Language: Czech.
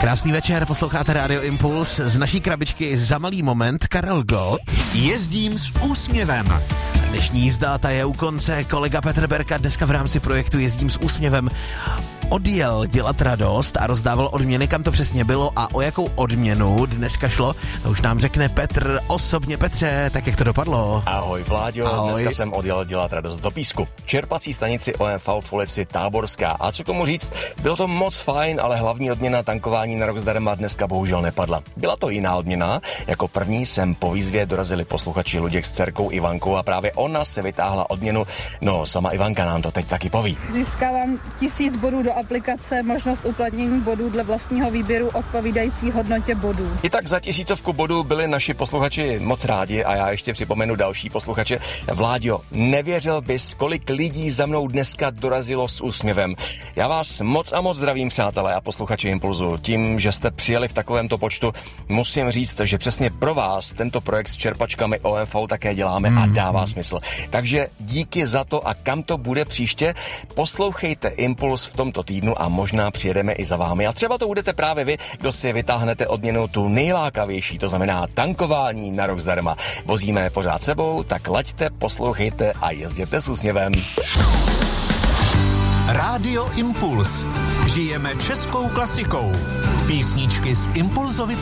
Krásný večer, posloucháte Radio Impuls. Z naší krabičky za malý moment Karel Gott. Jezdím s úsměvem. Dnešní jízda, ta je u konce. Kolega Petr Berka dneska v rámci projektu Jezdím s úsměvem odjel dělat radost a rozdával odměny, kam to přesně bylo a o jakou odměnu dneska šlo, to už nám řekne Petr osobně. Petře, tak jak to dopadlo? Ahoj Vláďo, Ahoj. Dneska jsem odjel dělat radost do Písku. Čerpací stanici OMV v ulici Táborská. A co komu říct, bylo to moc fajn, ale hlavní odměna tankování na rok zdarma dneska bohužel nepadla. Byla to jiná odměna. Jako první sem po výzvě dorazili posluchači Luděk s dcerkou Ivankou a právě ona se vytáhla odměnu. No, sama Ivanka nám to teď taky poví. Získávám 1000 bodů do aplikace, možnost uplatnění bodů dle vlastního výběru odpovídající hodnotě bodů. I tak za 1000 bodů byli naši posluchači moc rádi a já ještě připomenu další posluchače. Vláďo, nevěřil bys, kolik lidí za mnou dneska dorazilo s úsměvem. Já vás moc a moc zdravím, přátelé a posluchači Impulzu. Tím, že jste přijeli v takovémto počtu, musím říct, že přesně pro vás tento projekt s čerpačkami OMV také děláme a dává smysl. Takže díky za to a kam to bude příště, poslouchejte Impuls v tomto týdnu a možná přijedeme i za vámi. A třeba to budete právě vy, kdo si vytáhnete odměnu tu nejlákavější, to znamená tankování na rok zdarma. Vozíme pořád sebou, tak laďte, poslouchejte a jezděte s úsměvem. Rádio Impuls. Žijeme českou klasikou. Písničky z Impulzovy